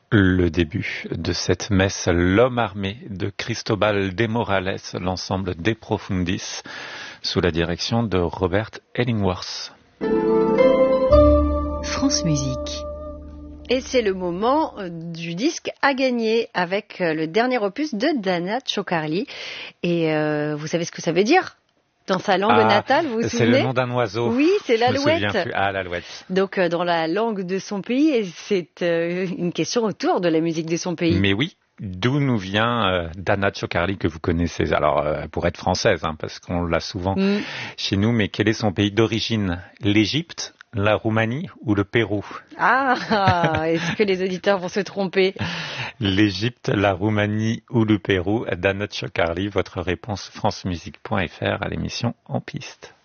Le début de cette messe, l'homme armé de Cristobal de Morales, l'ensemble De Profundis, sous la direction de Robert Illingworth. France Musique. Et c'est le moment du disque à gagner avec le dernier opus de Dana Cioccarli. Et vous savez ce que ça veut dire ? Dans sa langue natale, vous vous souvenez ? C'est le nom d'un oiseau. Oui, c'est l'alouette. Je me souviens plus. Ah, l'alouette. Donc, dans la langue de son pays, et c'est une question autour de la musique de son pays. Mais oui, d'où nous vient Dana Cioccarli, que vous connaissez. Alors, pour être française, parce qu'on l'a souvent chez nous, mais quel est son pays d'origine ? L'Égypte, la Roumanie ou le Pérou ? Ah, est-ce que les auditeurs vont se tromper ? L'Égypte, la Roumanie ou le Pérou, Dana Cioccarli, votre réponse francemusique.fr à l'émission En Piste.